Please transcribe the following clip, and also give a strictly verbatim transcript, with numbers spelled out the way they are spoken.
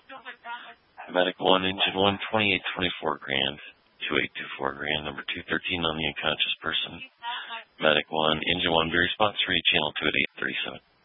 Medic one, engine one, twenty-eight twenty-four grand, two eight two four grand, number two thirteen on the unconscious person. Medic one, engine one, be response three, channel two at eight thirty-seven.